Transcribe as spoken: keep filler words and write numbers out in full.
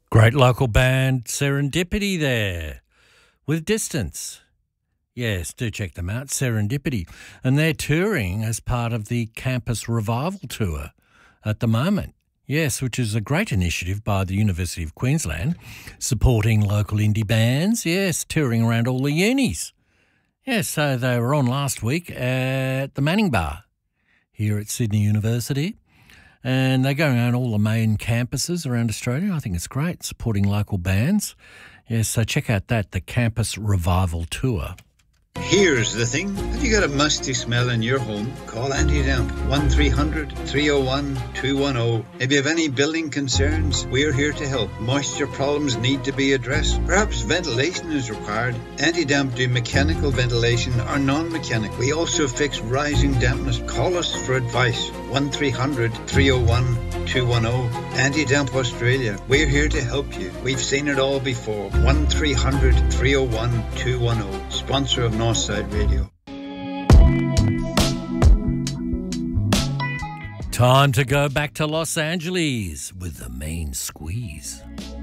Great local band Serendipity there with Distance. Yes, do check them out, Serendipity. And they're touring as part of the Campus Revival Tour at the moment. Yes, which is a great initiative by the University of Queensland, supporting local indie bands, yes, touring around all the unis. Yes, so they were on last week at the Manning Bar here at Sydney University. And they're going around all the main campuses around Australia. I think it's great, supporting local bands. Yes, so check out that, the Campus Revival Tour. Here's the thing. Have you got a musty smell in your home? Call Anti-Damp, one three hundred, three oh one, two one oh. If you have any building concerns, we're here to help. Moisture problems need to be addressed. Perhaps ventilation is required. Anti-Damp do mechanical ventilation or non-mechanical. We also fix rising dampness. Call us for advice. one three hundred, three oh one, two one oh. Anti-Damp Australia. We're here to help you. We've seen it all before. one three hundred, three oh one, two one oh. Sponsor of Northside Radio. Time to go back to Los Angeles with the main squeeze.